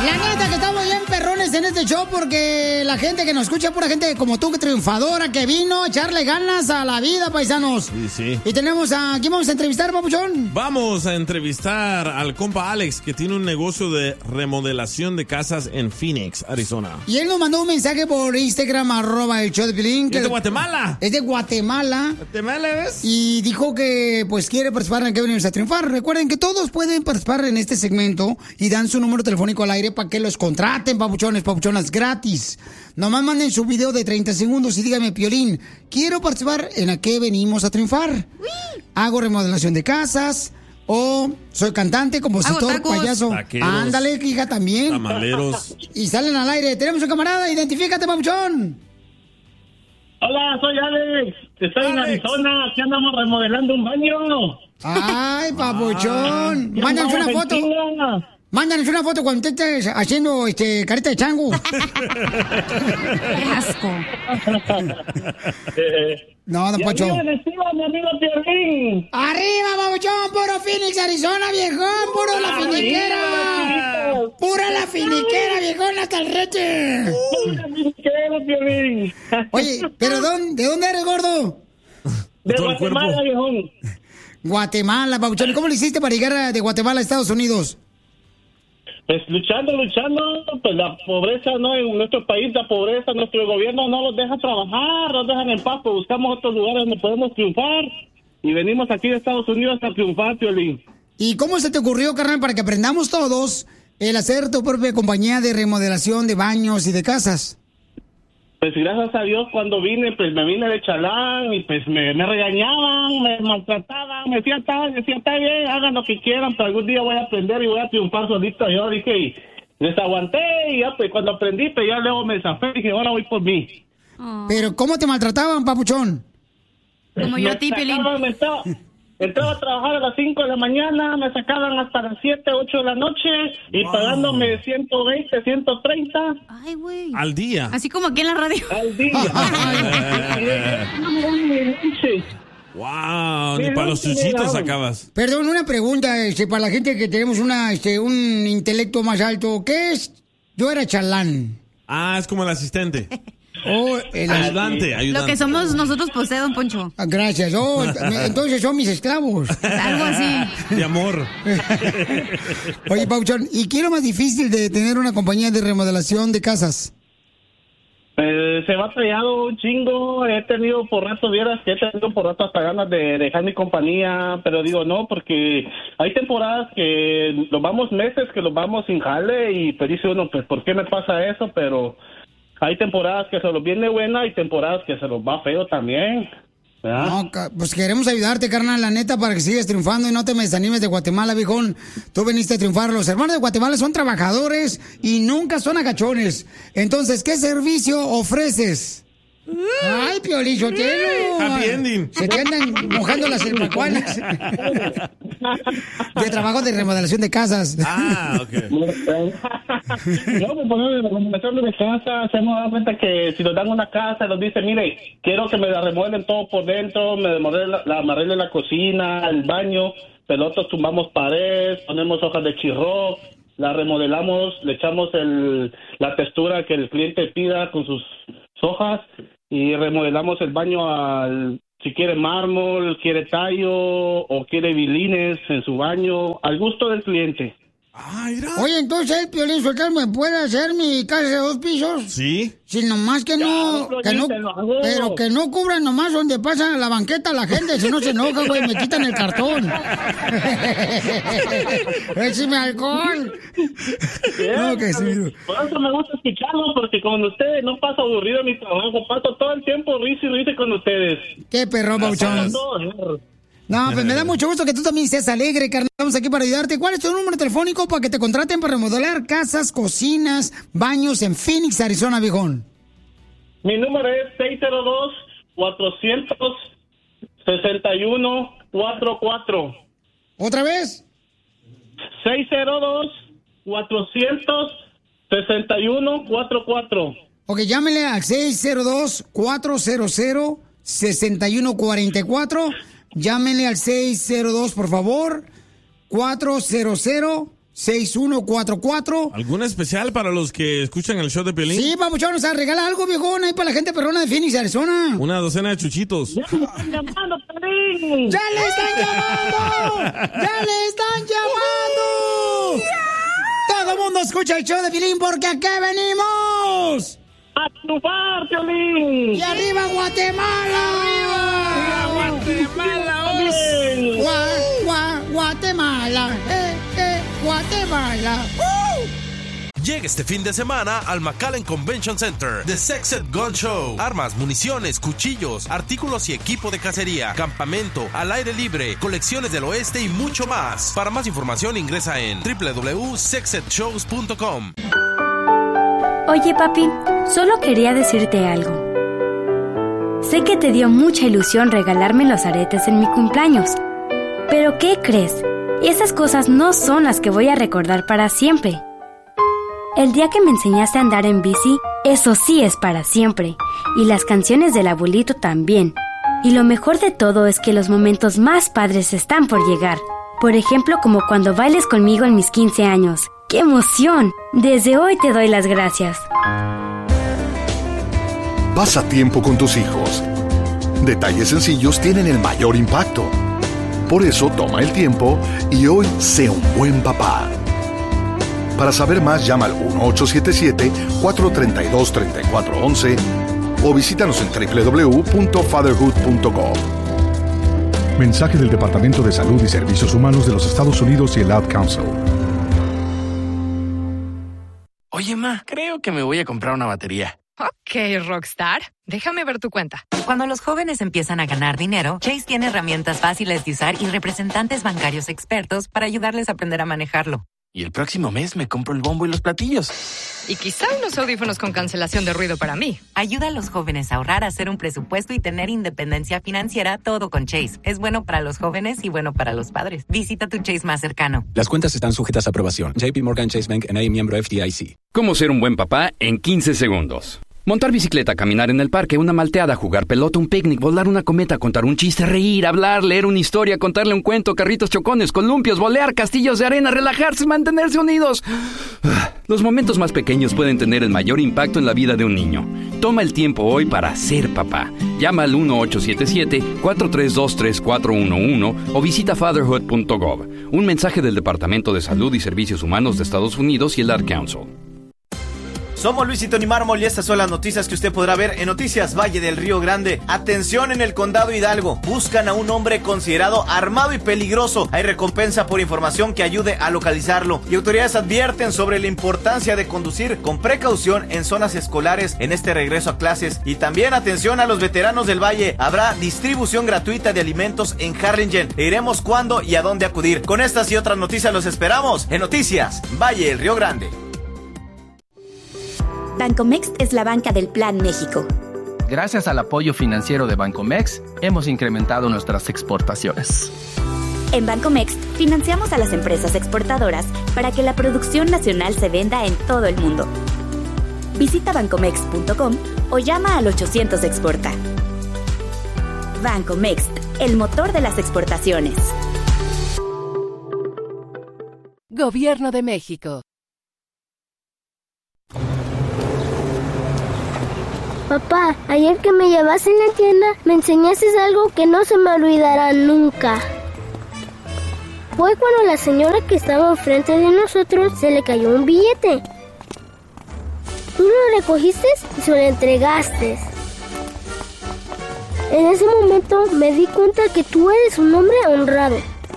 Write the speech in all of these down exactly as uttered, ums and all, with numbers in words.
La neta que estamos bien perrones en este show porque la gente que nos escucha, pura gente como tú, que triunfadora, que vino a echarle ganas a la vida, paisanos. Sí, sí. Y tenemos a... ¿Quién vamos a entrevistar, papuchón? Vamos a entrevistar al compa Alex, que tiene un negocio de remodelación de casas en Phoenix, Arizona. Y él nos mandó un mensaje por Instagram, arroba el show de Pilín. ¿Es de Guatemala? Es de Guatemala. ¿Guatemala ves? Y dijo que pues quiere participar en Que venimos a triunfar. Recuerden que todos pueden participar en este segmento y dan su número telefónico al aire para que los contraten, papuchones, papuchonas, gratis. Nomás manden su video de treinta segundos y dígame, Piolín, quiero participar en A Qué venimos a triunfar. ¡Uy! Hago remodelación de casas, o soy cantante, compositor, payaso. Taqueros, ándale, hija, también. Tamaleros. Y salen al aire. Tenemos un camarada, identifícate, papuchón. Hola, soy Alex. Estoy Alex. en Arizona. Aquí andamos remodelando un baño. Ay, papuchón. Ah, Mándanos una foto. Argentina. Mándanos una foto cuando te estés haciendo este carita de chango. Qué asco. No, don Pocho. Arriba, arriba, mi amigo Piolín. Arriba, papuchón, puro Phoenix, Arizona, viejón, puro la finiquera. Pura la finiquera, viejón, hasta el reche. Pura finiquera, Piolín. Oye, pero ¿dónde, ¿de dónde eres, gordo? De Guatemala, viejón. Guatemala, papuchón. ¿Cómo le hiciste para llegar de Guatemala a Estados Unidos? Pues luchando, luchando, pues la pobreza, ¿no? En nuestro país, la pobreza, nuestro gobierno no los deja trabajar, nos dejan en paz, pues buscamos otros lugares donde podemos triunfar y venimos aquí de Estados Unidos a triunfar, Piolín. ¿Y cómo se te ocurrió, carnal, para que aprendamos todos el hacer tu propia compañía de remodelación de baños y de casas? Pues gracias a Dios cuando vine, pues me vine de chalán y pues me, me regañaban, me maltrataban, me decían, está, decía, está bien, hagan lo que quieran, pero algún día voy a aprender y voy a triunfar solito. Yo dije, y les aguanté y ya pues cuando aprendí, pues ya luego me zafé y dije, ahora voy por mí. Oh. ¿Pero cómo te maltrataban, papuchón? Como yo a ti, Pelín. Entraba a trabajar a las cinco de la mañana, me sacaban hasta las siete, ocho de la noche y wow. pagándome ciento veinte, ciento treinta. Ay, güey. Al día. Así como aquí en la radio. Al día. Wow, ni para los chuchitos sacabas. Perdón, una pregunta, este, para la gente que tenemos una, este, un intelecto más alto. ¿Qué es? Yo era chalán. Ah, es como el asistente. Oh, el ayudante, ayudante. Lo que somos nosotros, pues, don Poncho. Ah, gracias. Oh, entonces son mis esclavos. Algo así. De amor. Oye, Pauchón, ¿y qué es lo más difícil de tener una compañía de remodelación de casas? Eh, se me ha peleado un chingo. He tenido por rato, vieras que he tenido por rato hasta ganas de dejar mi compañía, pero digo no, porque hay temporadas que nos vamos meses, que los vamos sin jale y pues dice uno, pues, ¿por qué me pasa eso? Pero hay temporadas que se los viene buena y temporadas que se los va feo también. ¿verdad? No, pues queremos ayudarte, carnal, la neta, para que sigas triunfando y no te me desanimes de Guatemala, viejón. Tú viniste a triunfar. Los hermanos de Guatemala son trabajadores y nunca son agachones. Entonces, ¿qué servicio ofreces? Ay, Piolín Sotelo. Happy ending. Se te andan mojando las hermacuanas. De trabajo de remodelación de casas. Ah, ok. No, pues poner la remodelación de casa, se hemos dado cuenta que si nos dan una casa, nos dicen, mire, quiero que me la remueven todo por dentro, me arreglen la, la, arregle la cocina, el baño, pero nosotros tumbamos paredes, ponemos hojas de chirro, la remodelamos, le echamos el, la textura que el cliente pida con sus hojas y remodelamos el baño al, si quiere mármol, quiere tallo o quiere vilines en su baño, al gusto del cliente. Ay, oye, entonces el Piolín Sotelo me puede hacer mi casa de dos pisos. Sí. Si nomás que no, ya, que no, pero que no cubran nomás donde pasa la banqueta la gente, si no se enoja, güey, me quitan el cartón. Écheme alcohol. Yeah, no, que sí. Por eso me gusta escucharlo, porque con ustedes no paso aburrido en mi trabajo, paso todo el tiempo risa y risa con ustedes. Qué perro, Bauchón. No, pues me da mucho gusto que tú también seas alegre, carnal. Estamos aquí para ayudarte. ¿Cuál es tu número telefónico para que te contraten para remodelar casas, cocinas, baños en Phoenix, Arizona, viejón? Mi número es seis cero dos, cuatro seis uno, cuatro cuatro. ¿Otra vez? seis cero dos, cuatro seis uno, cuatro cuatro. Ok, llámele al seis cero dos, cuatro cero cero, seis uno cuatro cuatro. Llámenle al seis cero dos, por favor, cuatro cero cero, seis uno cuatro cuatro. ¿Alguna especial para los que escuchan el show de Piolín? Sí, papuchón, a regalar algo, viejón, ahí para la gente perrona de Phoenix, Arizona. Una docena de chuchitos. ¡Ya le están llamando, Piolín! ¡Ya le están llamando! ¡Ya le están llamando! Todo el mundo escucha el show de Piolín porque aquí venimos. ¡A triunfar, Piolín! ¡Y arriba Guatemala! ¡Arriba Guatemala! Gua, gua, Guatemala, eh, eh, Guatemala. ¡Uh! Llega este fin de semana al McAllen Convention Center, The Sexed Gun Show. Armas, municiones, cuchillos, artículos y equipo de cacería, campamento, al aire libre, colecciones del oeste y mucho más. Para más información ingresa en w w w punto sexed shows punto com. Oye, papi, solo quería decirte algo. Sé que te dio mucha ilusión regalarme los aretes en mi cumpleaños. Pero ¿qué crees? Esas cosas no son las que voy a recordar para siempre. El día que me enseñaste a andar en bici, eso sí es para siempre. Y las canciones del abuelito también. Y lo mejor de todo es que los momentos más padres están por llegar. Por ejemplo, como cuando bailes conmigo en mis quince años. ¡Qué emoción! Desde hoy te doy las gracias. Pasa tiempo con tus hijos. Detalles sencillos tienen el mayor impacto. Por eso toma el tiempo y hoy sé un buen papá. Para saber más, llama al uno ocho siete siete, cuatro tres dos, tres cuatro uno uno o visítanos en w w w punto fatherhood punto com. Mensaje del Departamento de Salud y Servicios Humanos de los Estados Unidos y el Ad Council. Oye, ma, creo que me voy a comprar una batería. Ok, Rockstar. Déjame ver tu cuenta. Cuando los jóvenes empiezan a ganar dinero, Chase tiene herramientas fáciles de usar y representantes bancarios expertos para ayudarles a aprender a manejarlo. Y el próximo mes me compro el bombo y los platillos. Y quizá unos audífonos con cancelación de ruido para mí. Ayuda a los jóvenes a ahorrar, hacer un presupuesto y tener independencia financiera, todo con Chase. Es bueno para los jóvenes y bueno para los padres. Visita tu Chase más cercano. Las cuentas están sujetas a aprobación. J P Morgan Chase Bank N A, miembro F D I C. ¿Cómo ser un buen papá en quince segundos? Montar bicicleta, caminar en el parque, una malteada, jugar pelota, un picnic, volar una cometa, contar un chiste, reír, hablar, leer una historia, contarle un cuento, carritos chocones, columpios, volear, castillos de arena, relajarse, mantenerse unidos. Los momentos más pequeños pueden tener el mayor impacto en la vida de un niño. Toma el tiempo hoy para ser papá. Llama al uno ocho siete siete, cuatro tres dos, tres cuatro uno uno o visita fatherhood punto gov. Un mensaje del Departamento de Salud y Servicios Humanos de Estados Unidos y el Ad Council. Somos Luis y Tony Mármol y estas son las noticias que usted podrá ver en Noticias Valle del Río Grande. Atención, en el condado Hidalgo. Buscan a un hombre considerado armado y peligroso. Hay recompensa por información que ayude a localizarlo. Y autoridades advierten sobre la importancia de conducir con precaución en zonas escolares en este regreso a clases. Y también atención a los veteranos del Valle. Habrá distribución gratuita de alimentos en Harlingen. E iremos cuándo y a dónde acudir. Con estas y otras noticias los esperamos en Noticias Valle del Río Grande. Bancomext es la banca del Plan México. Gracias al apoyo financiero de Bancomext, hemos incrementado nuestras exportaciones. En Bancomext, financiamos a las empresas exportadoras para que la producción nacional se venda en todo el mundo. Visita bancomext punto com o llama al ochocientos Exporta. Bancomext, el motor de las exportaciones. Gobierno de México. Papá, ayer que me llevaste en la tienda, me enseñaste algo que no se me olvidará nunca. Fue cuando la señora que estaba enfrente de nosotros se le cayó un billete. Tú lo recogiste y se lo entregaste. En ese momento me di cuenta que tú eres un hombre honrado.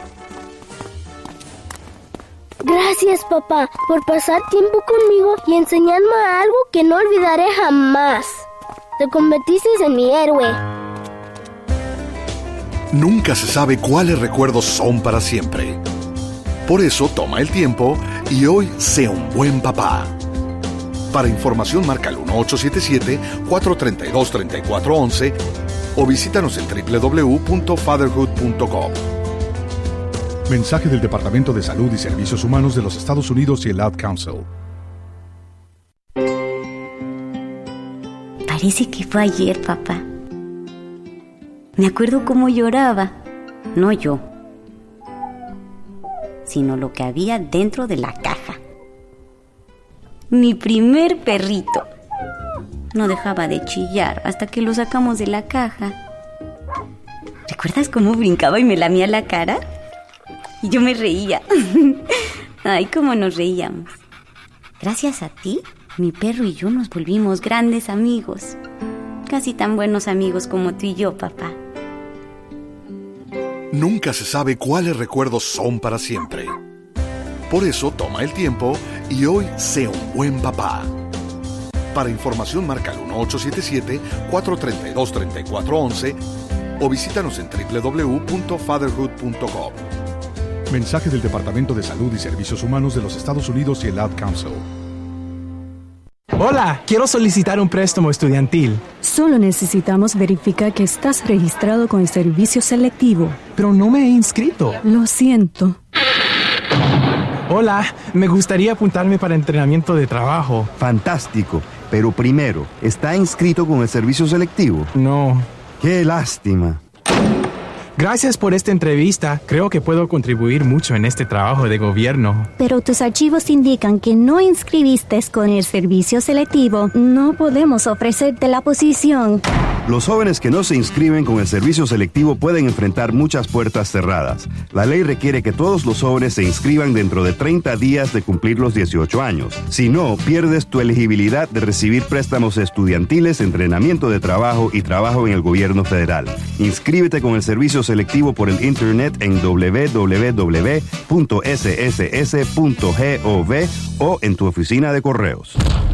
Gracias, papá, por pasar tiempo conmigo y enseñarme algo que no olvidaré jamás. Te convertiste en mi héroe. Nunca se sabe cuáles recuerdos son para siempre. Por eso toma el tiempo y hoy sé un buen papá. Para información marca el uno ocho siete siete, cuatro tres dos, tres cuatro uno uno o visítanos en w w w punto fatherhood punto com. Mensaje del Departamento de Salud y Servicios Humanos de los Estados Unidos y el Ad Council. Parece que fue ayer, papá. Me acuerdo cómo lloraba. No yo. sino lo que había dentro de la caja. Mi primer perrito. No dejaba de chillar hasta que lo sacamos de la caja. ¿Recuerdas cómo brincaba y me lamía la cara? Y yo me reía. Ay, cómo nos reíamos. Gracias a ti, mi perro y yo nos volvimos grandes amigos. Casi tan buenos amigos como tú y yo, papá. Nunca se sabe cuáles recuerdos son para siempre. Por eso toma el tiempo y hoy sé un buen papá. Para información marca el uno ocho siete siete, cuatro tres dos, tres cuatro uno uno o visítanos en doble u doble u doble u punto fatherhood punto com. Mensaje del Departamento de Salud y Servicios Humanos de los Estados Unidos y el Ad Council. Hola, quiero solicitar un préstamo estudiantil. Solo necesitamos verificar que estás registrado con el servicio selectivo. Pero no me he inscrito. Lo siento. Hola, me gustaría apuntarme para entrenamiento de trabajo. Fantástico, pero primero, ¿está inscrito con el servicio selectivo? No. ¡Qué lástima! Gracias por esta entrevista. Creo que puedo contribuir mucho en este trabajo de gobierno. Pero tus archivos indican que no inscribiste con el servicio selectivo. No podemos ofrecerte la posición. Los jóvenes que no se inscriben con el servicio selectivo pueden enfrentar muchas puertas cerradas. La ley requiere que todos los jóvenes se inscriban dentro de treinta días de cumplir los dieciocho años. Si no, pierdes tu elegibilidad de recibir préstamos estudiantiles, entrenamiento de trabajo y trabajo en el gobierno federal. Inscríbete con el servicio selectivo por el internet en doble u doble u doble u punto s s s punto gov o en tu oficina de correos.